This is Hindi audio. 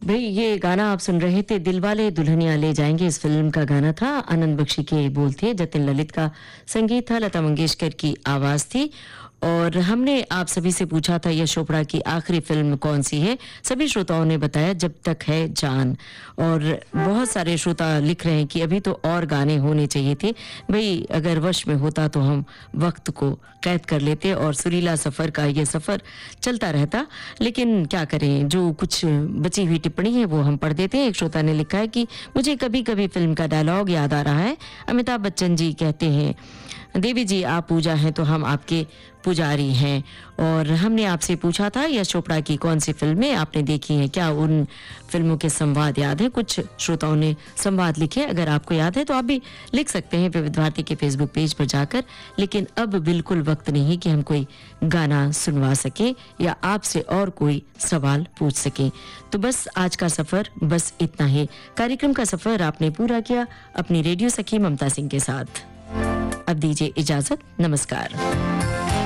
भाई ये गाना आप सुन रहे थे, दिलवाले दुल्हनिया ले जाएंगे, इस फिल्म का गाना था। आनंद बख्शी के बोल थे, जतिन ललित का संगीत था, लता मंगेशकर की आवाज थी। और हमने आप सभी से पूछा था यश चोपड़ा की आखिरी फिल्म कौन सी है। सभी श्रोताओं ने बताया जब तक है जान। और बहुत सारे श्रोता लिख रहे हैं कि अभी तो और गाने होने चाहिए थे। भाई अगर वश में होता तो हम वक्त को कैद कर लेते और सुरीला सफर का ये सफर चलता रहता, लेकिन क्या करें, जो कुछ बची हुई टिप्पणी है वो हम पढ़ देते हैं। एक श्रोता ने लिखा है कि मुझे कभी कभी फिल्म का डायलॉग याद आ रहा है। अमिताभ बच्चन जी कहते हैं, देवी जी आप पूजा हैं तो हम आपके पुजारी हैं। और हमने आपसे पूछा था यश चोपड़ा की कौन सी फिल्में आपने देखी हैं, क्या उन फिल्मों के संवाद याद है। कुछ श्रोताओं ने संवाद लिखे, अगर आपको याद है तो आप भी लिख सकते हैं विविध भारती के फेसबुक पेज पर जाकर। लेकिन अब बिल्कुल वक्त नहीं कि हम कोई गाना सुनवा सके या आपसे और कोई सवाल पूछ सके। तो बस आज का सफर बस इतना ही। कार्यक्रम का सफर आपने पूरा किया अपनी रेडियो सखी ममता सिंह के साथ। अब दीजिए इजाजत, नमस्कार।